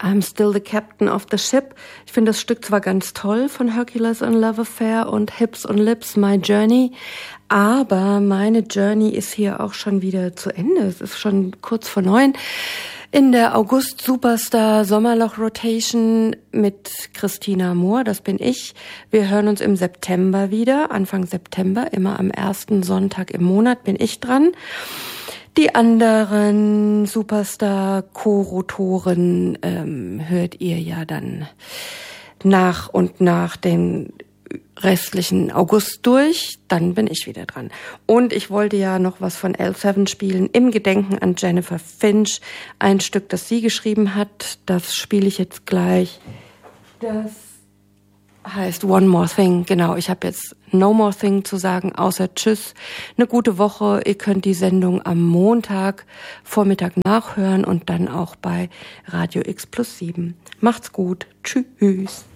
I'm Still the Captain of the Ship. Ich finde das Stück zwar ganz toll von Hercules and Love Affair und Hips und Lips, My Journey, aber meine Journey ist hier auch schon wieder zu Ende. Es ist schon kurz vor 9. In der August Superstar Sommerloch Rotation mit Christina Mohr, das bin ich. Wir hören uns im September wieder, Anfang September, immer am ersten Sonntag im Monat bin ich dran. Die anderen Superstar-Co-Rotoren hört ihr ja dann nach und nach den restlichen August durch, dann bin ich wieder dran. Und ich wollte ja noch was von L7 spielen, im Gedenken an Jennifer Finch, ein Stück, das sie geschrieben hat, das spiele ich jetzt gleich. Das heißt One More Thing, genau, ich habe jetzt No More Thing zu sagen, außer Tschüss, eine gute Woche, ihr könnt die Sendung am Montag Vormittag nachhören und dann auch bei Radio X+7. Macht's gut, tschüss.